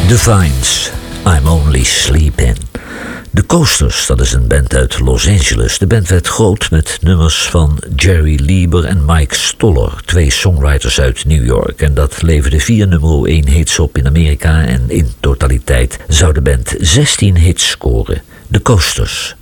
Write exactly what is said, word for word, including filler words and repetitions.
The Vines, I'm Only Sleeping. The Coasters, dat is een band uit Los Angeles. De band werd groot met nummers van Jerry Lieber en Mike Stoller, twee songwriters uit New York. En dat leverde vier nummer één hits op in Amerika en in totaliteit zou de band zestien hits scoren. The Coasters.